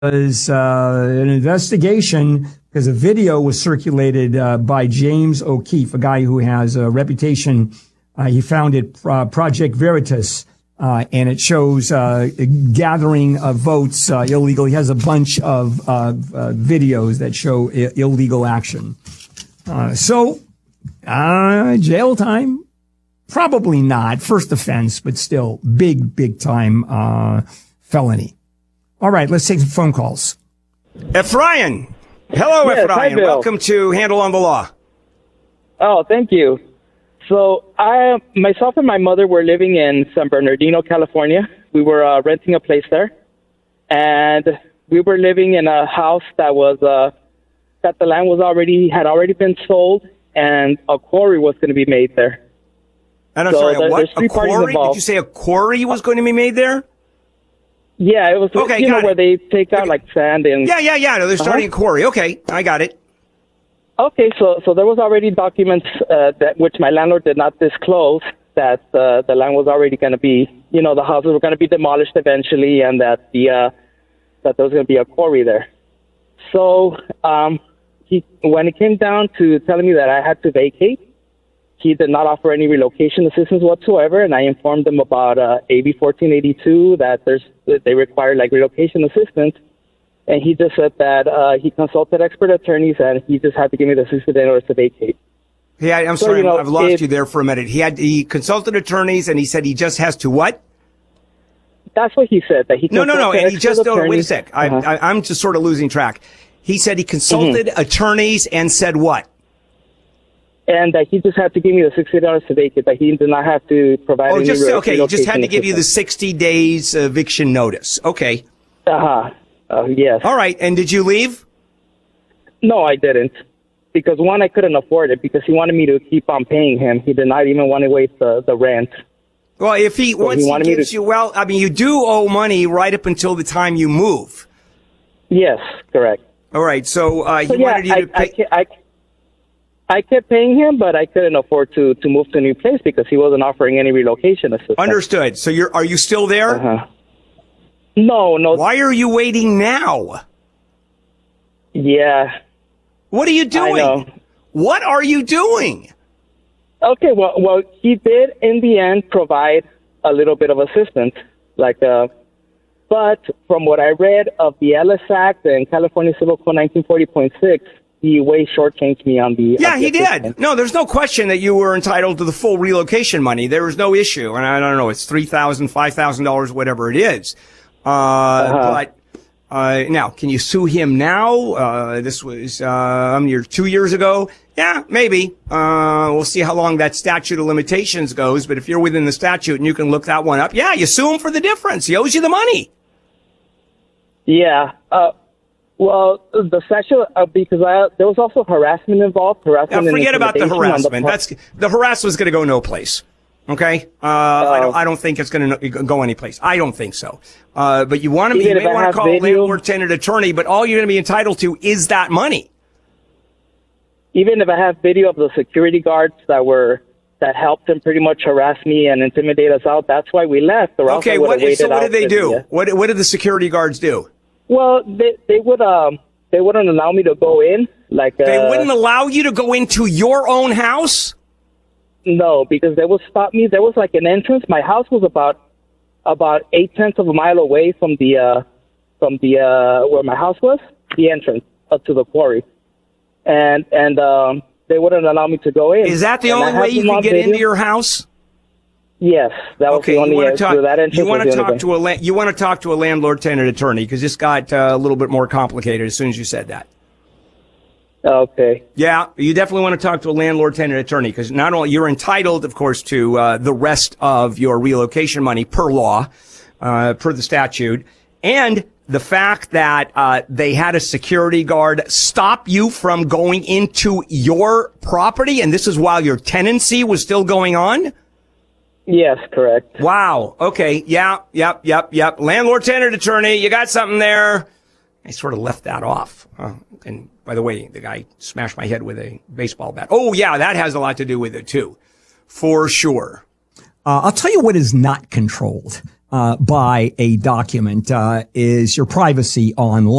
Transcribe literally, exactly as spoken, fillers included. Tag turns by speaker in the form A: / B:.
A: was uh, an investigation because a video was circulated uh, by James O'Keefe, a guy who has a reputation. Uh, he founded uh, Project Veritas, uh, and it shows uh, gathering of votes uh, illegal. He has a bunch of uh, uh, videos that show I- illegal action. Uh, so, uh, jail time? Probably not. First offense, but still big, big time uh, felony. All right, let's take some phone calls.
B: Efrain. Hello,
C: yes,
B: Efrain.
C: hi, Bill.
B: Welcome to Handle on the Law.
C: Oh, thank you. So I, myself and my mother were living in San Bernardino, California. We were uh, renting a place there, and we were living in a house that was uh, that the land was already had already been sold, and a quarry was going to be made there.
B: And I'm
C: So
B: sorry,
C: there-
B: what?
C: there's three
B: A
C: parties
B: quarry? Did
C: involved.
B: you say a quarry was going to be made there?
C: Yeah, it was
B: Okay,
C: you
B: got
C: know
B: it.
C: where they take out like sand and
B: Yeah, yeah, yeah. No, they're starting
C: Uh-huh.
B: a quarry. Okay, I got it.
C: Okay, so so there was already documents uh, that which my landlord did not disclose that uh, the land was already going to be, you know, the houses were going to be demolished eventually, and that the uh, that there was going to be a quarry there. So um, he when it came down to telling me that I had to vacate, he did not offer any relocation assistance whatsoever, and I informed them about uh, A B fourteen eighty-two that there's that they require like relocation assistance. And he just said that uh, he consulted expert attorneys, and he just had to give me the sixty day notice to vacate.
B: Hey, I, I'm
C: So,
B: sorry,
C: you know,
B: I've lost
C: it-
B: you there for a minute. He had he consulted attorneys, and he said he just has to what?
C: That's what he said. That he
B: No, no, no.
C: consulted
B: And he just
C: expert
B: no, wait a
C: attorneys.
B: sec. I,
C: Uh-huh.
B: I, I'm just sort of losing track. He said he consulted
C: Mm-hmm.
B: attorneys and said what?
C: And that he just had to give me the sixty day notice to vacate. That he did not have to provide
B: Oh,
C: any
B: just
C: re-
B: okay. He just had to
C: relocation
B: give you the sixty days eviction notice. Okay.
C: Uh huh. Uh, yes.
B: All right. And did you leave?
C: No, I didn't. Because one, I couldn't afford it because he wanted me to keep on paying him. He did not even want to waste the, the rent.
B: Well, if he
C: So
B: once
C: he
B: he,
C: wanted me
B: gives
C: to-
B: you, well, I mean, you do owe money right up until the time you move.
C: Yes, correct.
B: All right. So uh, he
C: So, yeah,
B: wanted you
C: I,
B: to pay.
C: I, ke- I, I kept paying him, but I couldn't afford to, to move to a new place because he wasn't offering any relocation assistance.
B: Understood. So you're are you still there?
C: Uh-huh. No, no.
B: Why are you waiting now?
C: Yeah.
B: What are you doing?
C: know.
B: What are you doing?
C: Okay, well, well, he did in the end provide a little bit of assistance, like, uh, but from what I read of the Ellis Act and California Civil Code nineteen forty point six, he way shortchanged me on the.
B: Yeah,
C: on the
B: he
C: assistance.
B: did. No, there's no question that you were entitled to the full relocation money. There was no issue. And I don't know, it's three thousand dollars, five thousand dollars, whatever it is. Uh,
C: Uh-huh.
B: but, uh, now, can you sue him now? Uh, this was, uh, um, year, two years ago. Yeah, maybe. Uh, we'll see how long that statute of limitations goes. But if you're within the statute and you can look that one up, yeah, you sue him for the difference. He owes you the money.
C: Yeah. Uh, well, the statute, uh, because I, there was also harassment involved. Harassment.
B: Now,
C: and
B: forget about the
C: intimidation on
B: harassment.
C: part-
B: That's the harassment's going to go no place. Okay, uh, I don't. I don't think it's going to go anyplace. I don't think so. Uh, but you want to, you
C: Even if
B: may
C: I
B: want to
C: have
B: call a
C: video-
B: landlord tenant attorney, but all you're going to be entitled to is that money.
C: Even if I have video of the security guards that were that helped him pretty much harass me and intimidate us out, that's why we left. Or else
B: Okay,
C: I would
B: what?
C: have waited
B: So what
C: out
B: did they
C: to
B: do?
C: the-
B: What? What did the security guards do?
C: Well, they they would um they wouldn't allow me to go in. Like
B: They
C: uh,
B: wouldn't allow you to go into your own house.
C: No, because they would stop me. There was like an entrance. My house was about about eight tenths of a mile away from the uh, from the uh, where my house was, the entrance up to the quarry, and and um, they wouldn't allow me to go in.
B: Is that the
C: And I
B: only
C: have
B: way you
C: them
B: can
C: on
B: get
C: video.
B: into your house?
C: Yes, that was
B: Okay,
C: the only
B: you want
C: uh,
B: to talk.
C: through that entrance.
B: You want
C: was
B: to
C: the only
B: talk
C: way.
B: to a la- you want to talk to a landlord tenant attorney because this got uh, a little bit more complicated as soon as you said that.
C: Okay.
B: Yeah, you definitely want to talk to a landlord tenant attorney because not only you're entitled, of course, to uh, the rest of your relocation money per law, uh, per the statute, and the fact that uh, they had a security guard stop you from going into your property, and this is while your tenancy was still going on.
C: Yes, correct.
B: Wow. Okay. Yeah. Yep. Yep. Yep. Landlord tenant attorney. You got something there. I sort of left that off. Uh, and by the way, the guy smashed my head with a baseball bat. Oh, yeah, that has a lot to do with it, too. For sure.
A: Uh, I'll tell you what is not controlled. uh, by a document uh, is your privacy online.